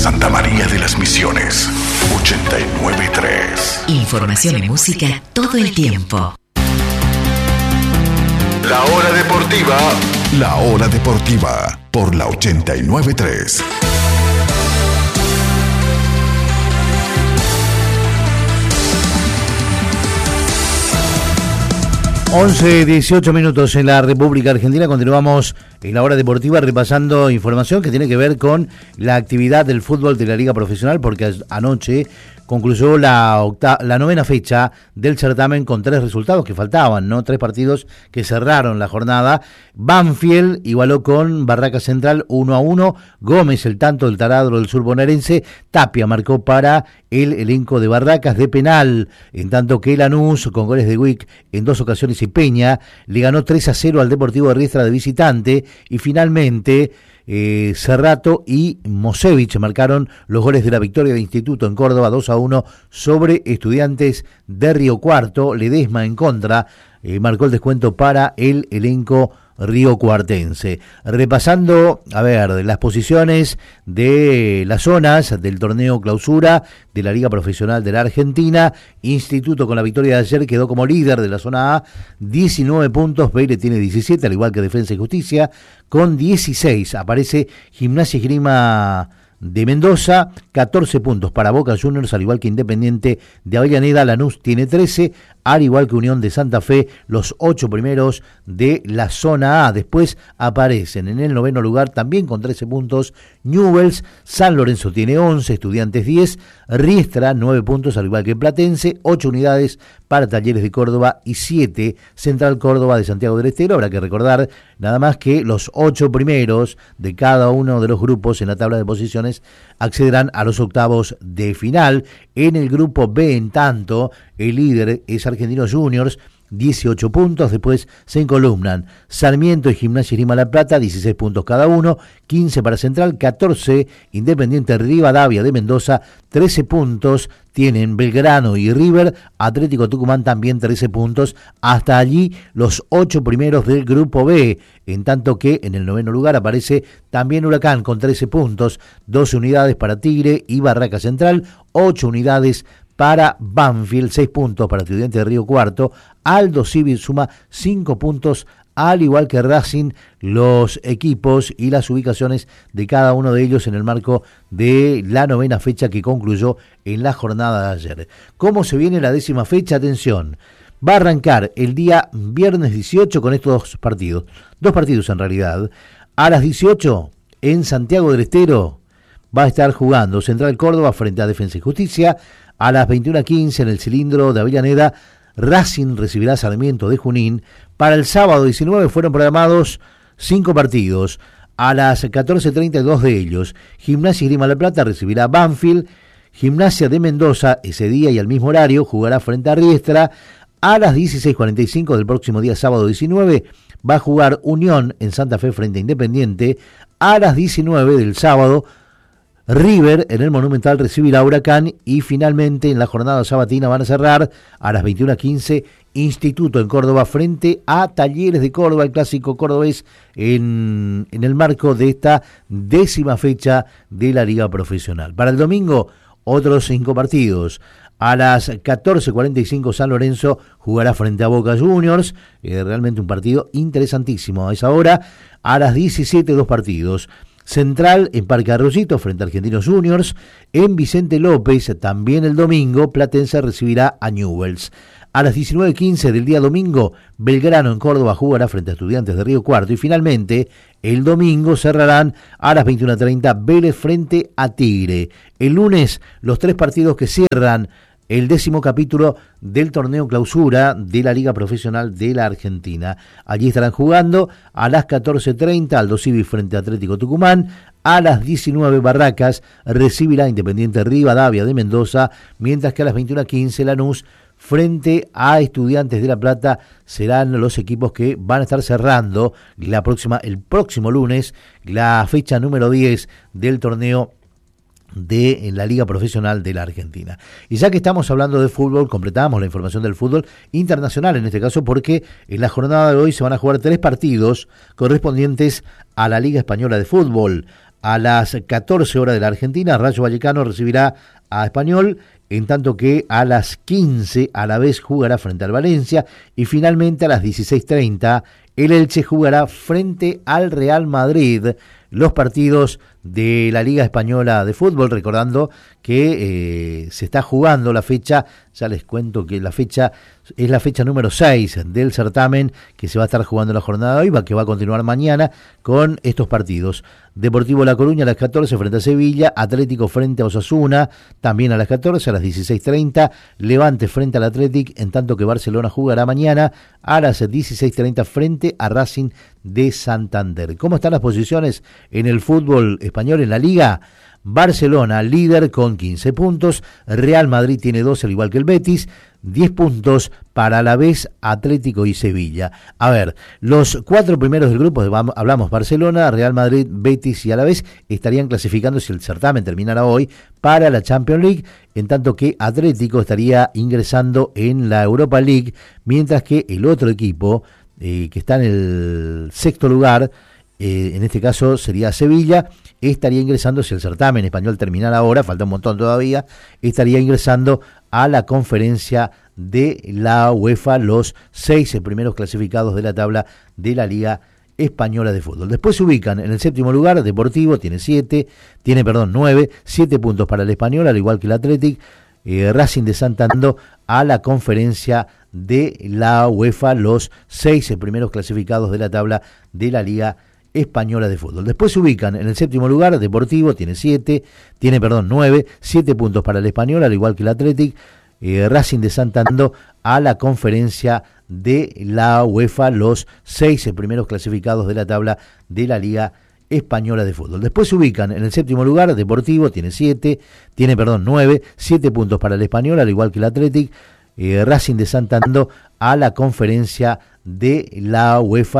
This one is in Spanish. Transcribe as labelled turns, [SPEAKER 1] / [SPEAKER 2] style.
[SPEAKER 1] Santa María de las Misiones, 89.3.
[SPEAKER 2] Información y música todo el tiempo.
[SPEAKER 1] La hora deportiva. La hora deportiva por la 89.3.
[SPEAKER 3] 11:18 minutos en la República Argentina. Continuamos en la hora deportiva repasando información que tiene que ver con la actividad del fútbol de la Liga Profesional, porque anoche concluyó la novena fecha del certamen con 3 resultados que faltaban, ¿no? 3 partidos que cerraron la jornada. Banfield igualó con Barracas Central 1-1. Gómez, el tanto del taladro del sur bonaerense. Tapia marcó para el elenco de Barracas de penal, en tanto que Lanús, con goles de Wick en 2 ocasiones y Peña, le ganó 3-0 al Deportivo de Riestra de visitante. Y finalmente Cerrato y Mosevich marcaron los goles de la victoria de Instituto en Córdoba 2-1 sobre Estudiantes de Río Cuarto. Ledesma en contra marcó el descuento para el elenco riocuartense. Repasando, las posiciones de las zonas del torneo clausura de la Liga Profesional de la Argentina. Instituto, con la victoria de ayer, quedó como líder de la zona A, 19 puntos, Vélez tiene 17, al igual que Defensa y Justicia, con 16. Aparece Gimnasia y Esgrima de Mendoza, 14 puntos para Boca Juniors, al igual que Independiente de Avellaneda. Lanús tiene 13, al igual que Unión de Santa Fe, los 8 primeros de la zona A. Después aparecen en el 9º lugar, también con 13 puntos, Newell's. San Lorenzo tiene 11, Estudiantes 10, Riestra 9 puntos, al igual que Platense, 8 unidades para Talleres de Córdoba y 7 Central Córdoba de Santiago del Estero. Habrá que recordar nada más que los 8 primeros de cada uno de los grupos en la tabla de posiciones accederán a los octavos de final. En el grupo B, en tanto, el líder es Argentinos Juniors, 18 puntos. Después se encolumnan Sarmiento y Gimnasia y Esgrima La Plata, 16 puntos cada uno, 15 para Central, 14 Independiente Rivadavia de Mendoza, 13 puntos tienen Belgrano y River. Atlético Tucumán también 13 puntos. Hasta allí los 8 primeros del grupo B, en tanto que en el 9º lugar aparece también Huracán con 13 puntos, 12 unidades para Tigre y Barraca Central, 8 unidades para Banfield, 6 puntos para Estudiantes de Río Cuarto. Aldo Civi suma 5 puntos, al igual que Racing. Los equipos y las ubicaciones de cada uno de ellos en el marco de la novena fecha que concluyó en la jornada de ayer. ¿Cómo se viene la 10ª fecha? Atención, va a arrancar el día viernes 18 con estos 2 partidos. 2 partidos en realidad. A las 18 en Santiago del Estero va a estar jugando Central Córdoba frente a Defensa y Justicia. A las 21:15 en el Cilindro de Avellaneda, Racing recibirá Sarmiento de Junín. Para el sábado 19 fueron programados 5 partidos. A las 14:32 de ellos, Gimnasia y Esgrima La Plata recibirá Banfield. Gimnasia de Mendoza, ese día y al mismo horario, jugará frente a Riestra. A las 16:45 del próximo día, sábado 19, va a jugar Unión en Santa Fe frente a Independiente. A las 19 del sábado, River en el Monumental recibirá a Huracán. Y finalmente en la jornada sabatina van a cerrar a las 21:15 Instituto en Córdoba frente a Talleres de Córdoba, el clásico cordobés en el marco de esta 10ª fecha de la Liga Profesional. Para el domingo, otros 5 partidos. A las 14:45 San Lorenzo jugará frente a Boca Juniors, realmente un partido interesantísimo a esa hora. A las 17 2 partidos. Central en Parque Arroyito frente a Argentinos Juniors. En Vicente López, también el domingo, Platense recibirá a Newell's. A las 19:15 del día domingo, Belgrano en Córdoba jugará frente a Estudiantes de Río Cuarto. Y finalmente, el domingo cerrarán a las 21:30 Vélez frente a Tigre. El lunes, los 3 partidos que cierran el 10º capítulo del torneo clausura de la Liga Profesional de la Argentina. Allí estarán jugando a las 14:30 Aldo Civi frente a Atlético Tucumán. A las 19 Barracas recibirá Independiente Rivadavia de Mendoza, mientras que a las 21:15 Lanús frente a Estudiantes de La Plata serán los equipos que van a estar cerrando el próximo lunes la fecha número 10 del torneo de la Liga Profesional de la Argentina. Y ya que estamos hablando de fútbol, completamos la información del fútbol internacional en este caso, porque en la jornada de hoy se van a jugar 3 partidos correspondientes a la Liga Española de Fútbol. A las 14 horas de la Argentina, Rayo Vallecano recibirá a Español, en tanto que a las 15 a la vez jugará frente al Valencia y finalmente a las 16:30 el Elche jugará frente al Real Madrid. Los partidos de la Liga Española de Fútbol, recordando que se está jugando la fecha, ya les cuento que la fecha es la fecha número 6 del certamen que se va a estar jugando la jornada de hoy, que va a continuar mañana con estos partidos. Deportivo La Coruña a las 14 frente a Sevilla, Atlético frente a Osasuna, también a las 14, a las 16:30, Levante frente al Athletic, en tanto que Barcelona jugará mañana a las 16:30 frente a Racing de Santander. ¿Cómo están las posiciones en el fútbol español en la Liga? Barcelona líder con 15 puntos, Real Madrid tiene 12 al igual que el Betis, 10 puntos para Alavés, Atlético y Sevilla. A ver, los 4 primeros del grupo, hablamos Barcelona, Real Madrid, Betis y Alavés, estarían clasificando si el certamen terminara hoy para la Champions League, en tanto que Atlético estaría ingresando en la Europa League, mientras que el otro equipo que está en el sexto lugar, en este caso sería Sevilla, estaría ingresando, si el certamen español terminara ahora, falta un montón todavía, estaría ingresando a la conferencia de la UEFA, los 6 primeros clasificados de la tabla de la Liga Española de Fútbol. Después se ubican en el séptimo lugar, Deportivo tiene 9, 7 puntos para el Español, al igual que el Athletic, Racing de Santander a la conferencia de la UEFA, los 6 primeros clasificados de la tabla de la Liga Española de Fútbol. Después se ubican en el séptimo lugar, Deportivo tiene 9, 7 puntos para el Español, al igual que el Athletic, Racing de Santander a la conferencia de la UEFA, los 6 primeros clasificados de la tabla de la Liga Española de Fútbol. Después se ubican en el séptimo lugar, Deportivo tiene 9, 7 puntos para el Español, al igual que el Athletic, Racing de Santander a la conferencia de la UEFA,